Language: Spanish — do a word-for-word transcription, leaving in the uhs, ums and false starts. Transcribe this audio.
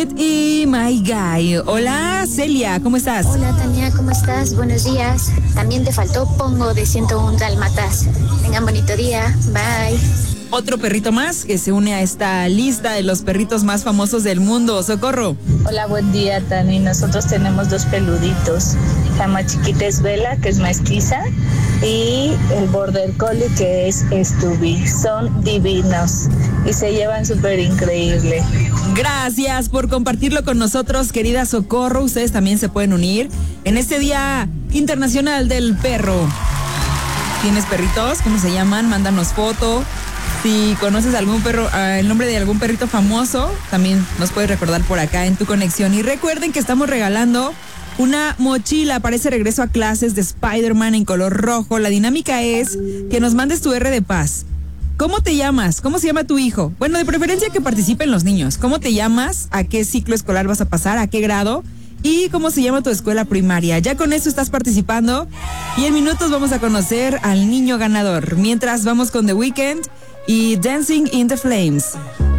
Y My Guy. Hola, Celia, ¿cómo estás? Hola, Tania, ¿cómo estás? Buenos días. También te faltó Pongo de ciento uno Dálmatas. Tengan bonito día. Bye. Otro perrito más que se une a esta lista de los perritos más famosos del mundo. Socorro. Hola, buen día, Tani. Nosotros tenemos dos peluditos. La más chiquita es Bella, que es mestiza, y el Border Collie, que es Stubby. Son divinos y se llevan súper increíble. Gracias por compartirlo con nosotros, querida Socorro. Ustedes también se pueden unir en este Día Internacional del Perro. ¿Tienes perritos? ¿Cómo se llaman? Mándanos foto. Si conoces algún perro, uh, el nombre de algún perrito famoso, también nos puedes recordar por acá en tu conexión. Y recuerden que estamos regalando una mochila para ese regreso a clases de Spider-Man en color rojo. La dinámica es que nos mandes tu R de paz. ¿Cómo te llamas? ¿Cómo se llama tu hijo? Bueno, de preferencia que participen los niños. ¿Cómo te llamas? ¿A qué ciclo escolar vas a pasar? ¿A qué grado? ¿Y cómo se llama tu escuela primaria? Ya con eso estás participando. Y en minutos vamos a conocer al niño ganador. Mientras vamos con The Weeknd y Dancing in the Flames.